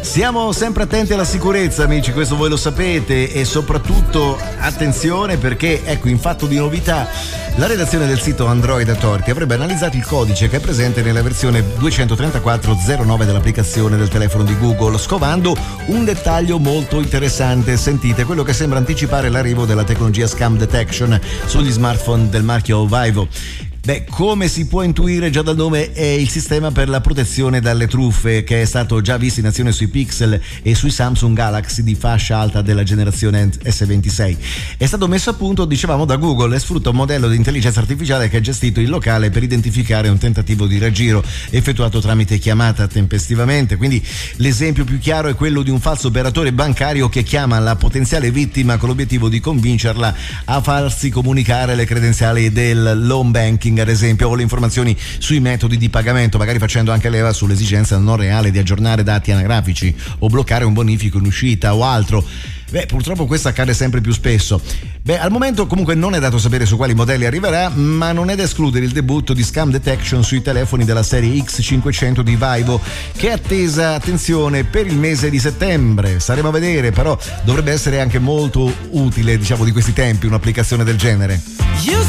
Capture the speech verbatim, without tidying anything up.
Siamo sempre attenti alla sicurezza, amici, questo voi lo sapete, e soprattutto attenzione perché, ecco, in fatto di novità, la redazione del sito Android Authority avrebbe analizzato il codice che è presente nella versione duecentotrentaquattro zero nove dell'applicazione del telefono di Google, scovando un dettaglio molto interessante. Sentite, quello che sembra anticipare l'arrivo della tecnologia Scam Detection sugli smartphone del marchio Vivo. Beh, come si può intuire già dal nome, è il sistema per la protezione dalle truffe che è stato già visto in azione sui Pixel e sui Samsung Galaxy di fascia alta della generazione S ventisei. È stato messo a punto, dicevamo, da Google e sfrutta un modello di intelligenza artificiale che ha gestito il locale per identificare un tentativo di raggiro effettuato tramite chiamata tempestivamente. Quindi l'esempio più chiaro è quello di un falso operatore bancario che chiama la potenziale vittima con l'obiettivo di convincerla a farsi comunicare le credenziali del loan banking, ad esempio, o le informazioni sui metodi di pagamento, magari facendo anche leva sull'esigenza non reale di aggiornare dati anagrafici o bloccare un bonifico in uscita o altro. Beh, purtroppo questo accade sempre più spesso. Beh, al momento comunque non è dato sapere su quali modelli arriverà, ma non è da escludere il debutto di Scam Detection sui telefoni della serie X cinquecento di Vivo, che è attesa, attenzione, per il mese di settembre. Staremo a vedere, però dovrebbe essere anche molto utile, diciamo, di questi tempi un'applicazione del genere.